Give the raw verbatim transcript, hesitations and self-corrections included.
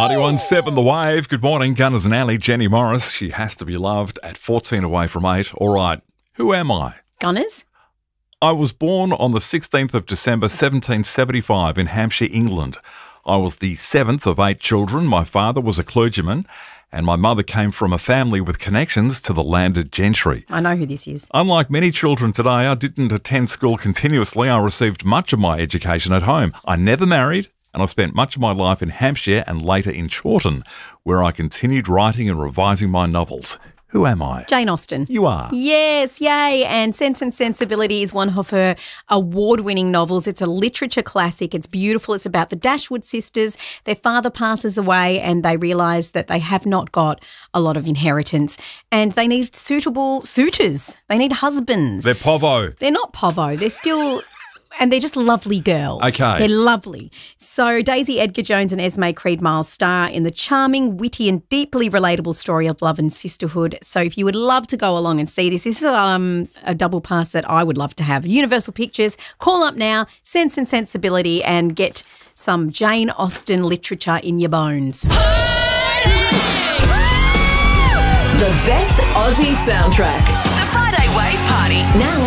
ninety-one point seven The Wave. Good morning, Gunners and Alley. Jenny Morris. She has to be loved at fourteen away from eight. All right, who am I? Gunners? I was born on the sixteenth of December seventeen seventy-five in Hampshire, England. I was the seventh of eight children. My father was a clergyman and my mother came from a family with connections to the landed gentry. I know who this is. Unlike many children today, I didn't attend school continuously. I received much of my education at home. I never married, and I spent much of my life in Hampshire and later in Chawton, where I continued writing and revising my novels. Who am I? Jane Austen. You are. Yes, yay. And Sense and Sensibility is one of her award-winning novels. It's a literature classic. It's beautiful. It's about the Dashwood sisters. Their father passes away and they realise that they have not got a lot of inheritance and they need suitable suitors. They need husbands. They're povo. They're not povo. They're still... And they're just lovely girls. Okay. They're lovely. So Daisy Edgar Jones and Esme Creed Miles star in the charming, witty and deeply relatable story of love and sisterhood. So if you would love to go along and see this, this is um, a double pass that I would love to have. Universal Pictures, call up now, Sense and Sensibility, and get some Jane Austen literature in your bones. The best Aussie soundtrack. The Friday Wave Party. Now